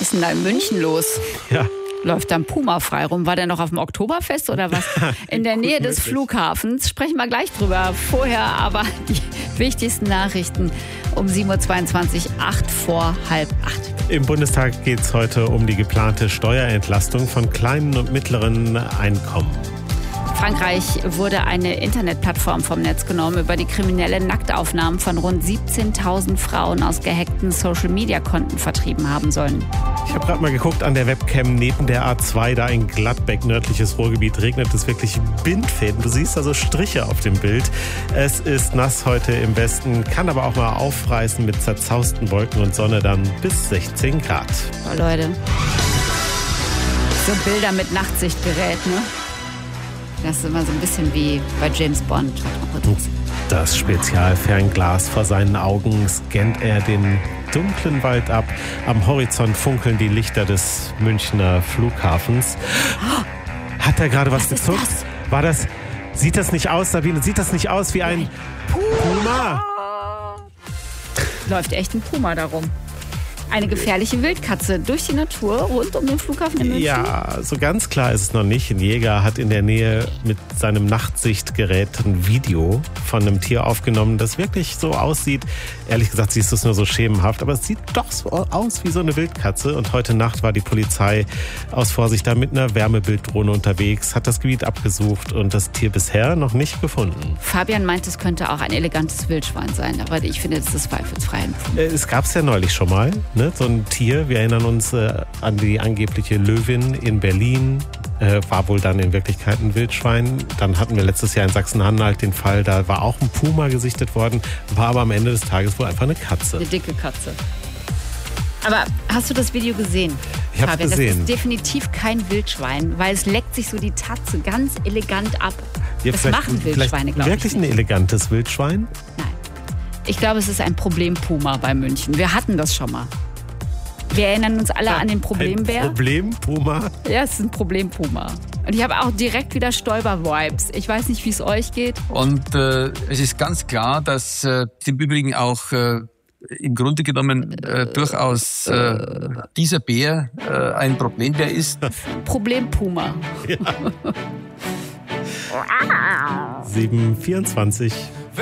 ist denn da in München los? Ja. Läuft da ein Puma frei rum? War der noch auf dem Oktoberfest oder was? In der Nähe des Flughafens. Sprechen wir gleich drüber. Vorher aber die wichtigsten Nachrichten um 7.22 Uhr, 8 vor halb 8. Im Bundestag geht es heute um die geplante Steuerentlastung von kleinen und mittleren Einkommen. Frankreich wurde eine Internetplattform vom Netz genommen, über die kriminelle Nacktaufnahmen von rund 17.000 Frauen aus gehackten Social-Media-Konten vertrieben haben sollen. Ich habe gerade mal geguckt an der Webcam neben der A2, da in Gladbeck, nördliches Ruhrgebiet, regnet es wirklich Bindfäden. Du siehst also Striche auf dem Bild. Es ist nass heute im Westen, kann aber auch mal aufreißen mit zerzausten Wolken und Sonne, dann bis 16 Grad. Oh Leute, so Bilder mit Nachtsichtgerät, ne? Das ist immer so ein bisschen wie bei James Bond. Das Spezialfernglas vor seinen Augen scannt er den dunklen Wald ab. Am Horizont funkeln die Lichter des Münchner Flughafens. Hat er gerade was gezuckt? War das? Sieht das nicht aus, Sabine? Sieht das nicht aus wie ein Puma? Läuft echt ein Puma darum. Eine gefährliche Wildkatze durch die Natur rund um den Flughafen in München? Ja, so ganz klar ist es noch nicht. Ein Jäger hat in der Nähe mit seinem Nachtsichtgerät ein Video von einem Tier aufgenommen, das wirklich so aussieht. Ehrlich gesagt siehst du es nur so schemenhaft, aber es sieht doch so aus wie so eine Wildkatze. Und heute Nacht war die Polizei aus Vorsicht da mit einer Wärmebilddrohne unterwegs, hat das Gebiet abgesucht und das Tier bisher noch nicht gefunden. Fabian meint, es könnte auch ein elegantes Wildschwein sein, aber ich finde, das ist zweifelsfrei. Es gab es ja neulich schon mal. So ein Tier, wir erinnern uns an die angebliche Löwin in Berlin, war wohl dann in Wirklichkeit ein Wildschwein. Dann hatten wir letztes Jahr in Sachsen-Anhalt den Fall, da war auch ein Puma gesichtet worden, war aber am Ende des Tages wohl einfach eine Katze. Eine dicke Katze. Aber hast du das Video gesehen? Ich habe es gesehen. Das ist definitiv kein Wildschwein, weil es leckt sich so die Tatze ganz elegant ab. Ja, das machen Wildschweine, glaube ich. Wirklich ein elegantes Wildschwein? Nein. Ich glaube, es ist ein Problem-Puma bei München. Wir hatten das schon mal. Wir erinnern uns alle an den Problembär. Ein Problempuma? Ja, es ist ein Problempuma. Und ich habe auch direkt wieder Stoiber-Vibes. Ich weiß nicht, wie es euch geht. Und es ist ganz klar, dass im Übrigen auch im Grunde genommen durchaus dieser Bär ein Problembär ist. Problempuma. Ja. 7:24